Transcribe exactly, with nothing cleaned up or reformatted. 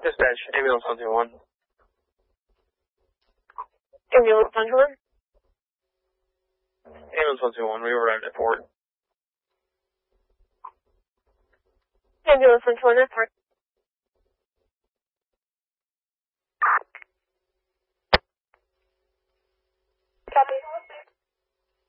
Dispatch, ambulance one two one. Ambulance one two one? Ambulance one two one, we arrived at port. Ambulance one two one, that's fine.